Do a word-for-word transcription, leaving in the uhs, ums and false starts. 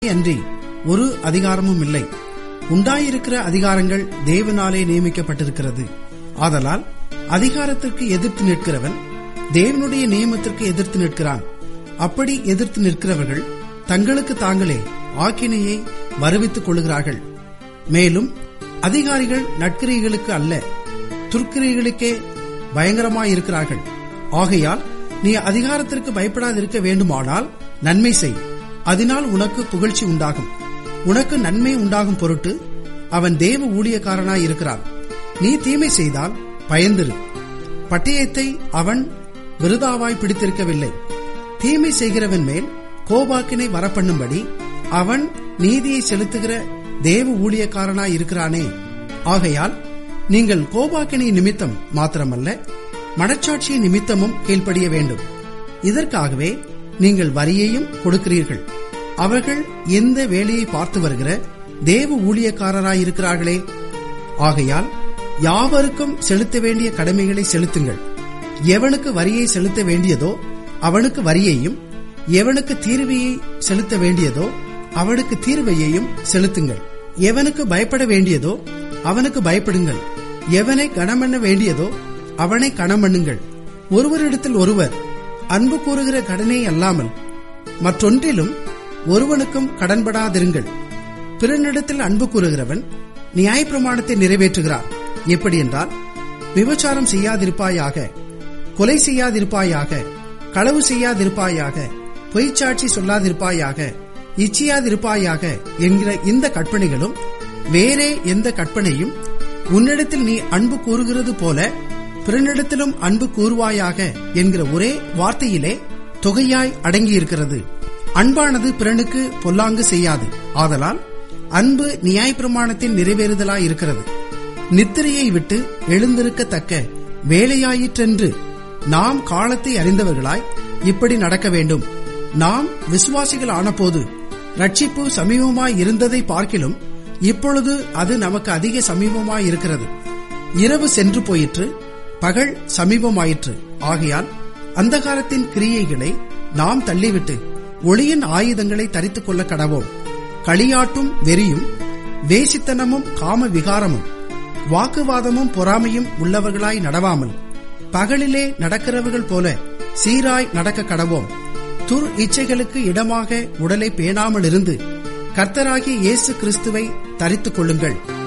அன்றி ஒரு அதிகாரமும் இல்லை. உண்டாயிருக்கிற அதிகாரங்கள் தேவனாலே நியமிக்கப்பட்டிருக்கிறது. ஆதலால் அதிகாரத்திற்கு எதிர்த்து நிற்கிறவன் தேவனுடைய நியமத்திற்கு எதிர்த்து நிற்கிறான். அப்படி எதிர்த்து நிற்கிறவர்கள் தங்களுக்கு தாங்களே ஆக்கினையை வருவித்துக் கொள்கிறார்கள். மேலும் அதிகாரிகள் நற்கிரியைகளுக்கு அல்ல, துர்க்கிரியைகளுக்கே பயங்கரமாயிருக்கிறார்கள். ஆகையால் நீ அதிகாரத்திற்கு பயப்படாதிருக்க வேண்டுமானால் நன்மை செய், அதனால் உனக்கு புகழ்ச்சி உண்டாகும். உனக்கு நன்மை உண்டாகும் பொருட்டு அவன் தேவ ஊழியக்காரனாயிருக்கிறான். நீ தீமை செய்தால் பயந்திரு. பட்டயத்தை அவன் விருதாவாய் பிடித்திருக்கவில்லை. தீமை செய்கிறவன் மேல் கோபாக்கினை வரப்பண்ணும்படி அவன் நீதியை செலுத்துகிற தேவ ஊழியக்காரனாயிருக்கிறானே. ஆகையால் நீங்கள் கோபாக்கினை நிமித்தம் மாத்திரமல்ல, மனச்சாட்சிய நிமித்தமும் கீழ்ப்படிய வேண்டும். இதற்காகவே நீங்கள் வரியையும் கொடுக்கிறீர்கள். அவர்கள் எந்த வேலையை பார்த்து வருகிற தேவ ஊழியக்காரராயிருக்கிறார்களே. ஆகையால் யாவருக்கும் செலுத்த வேண்டிய கடமைகளை செலுத்துங்கள். எவனுக்கு வரியை செலுத்த வேண்டியதோ அவனுக்கு வரியையும், எவனுக்கு தீர்வையை செலுத்த வேண்டியதோ அவனுக்கு தீர்வையையும் செலுத்துங்கள். எவனுக்கு பயப்பட வேண்டியதோ அவனுக்கு பயப்படுங்கள். எவனை கனமண்ண வேண்டியதோ அவனை கனமண்ணுங்கள். ஒருவரிடத்தில் ஒருவர் அன்பு கூறுகிற கடனே அல்லாமல் மற்றொன்றிலும் ஒருவனுக்கும் கடன்படாதிருங்கள். பிறனிடத்தில் அன்பு கூறுகிறவன் நியாயப்பிரமாணத்தை நிறைவேற்றுகிறார். எப்படி என்றால், விபச்சாரம் செய்யாதிருப்பாயாக, கொலை செய்யாதிருப்பாயாக, களவு செய்யாதிருப்பாயாக, பொய்ச்சாட்சி சொல்லாதிருப்பாயாக, இச்சியாதிருப்பாயாக என்கிற இந்த கற்பனைகளும் வேறே எந்த கற்பனையும் உன்னிடத்தில் நீ அன்பு கூறுகிறது போல பிறனிடத்திலும் அன்பு கூறுவாயாக என்கிற ஒரே வார்த்தையிலே தொகையாய் அடங்கியிருக்கிறது. அன்பானது பிறனுக்கு பொல்லாங்கு செய்யாது. ஆதலால் அன்பு நியாயப்பிரமாணத்தின் நிறைவேறுதலாயிருக்கிறது. நித்திரையை விட்டு எழுந்திருக்கத்தக்க வேலையாயிற்றென்று நாம் காலத்தை அறிந்தவர்களாய் இப்படி நடக்க வேண்டும். நாம் விசுவாசிகள் ஆனபோது ரட்சிப்பு சமீபமாய் இருந்ததை பார்க்கிலும் இப்பொழுது அது நமக்கு அதிக சமீபமாயிருக்கிறது. இரவு சென்று போயிற்று, பகல் சமீபமாயிற்று. ஆகையால் அந்தகாரத்தின் கிரியைகளை நாம் தள்ளிவிட்டு ஒளியின் ஆயுதங்களை தரித்துக் கொள்ள கடவோம். களியாட்டும் வெறியும் வேசித்தனமும் காம விகாரமும் வாக்குவாதமும் பொறாமையும் உள்ளவர்களாய் நடவாமல் பகலிலே நடக்கிறவர்கள் போல சீராய் நடக்க கடவோம். துர் இச்சைகளுக்கு இடமாக உடலை பேணாமல் இருந்து கர்த்தராகிய இயேசு கிறிஸ்துவை தரித்துக் கொள்ளுங்கள்.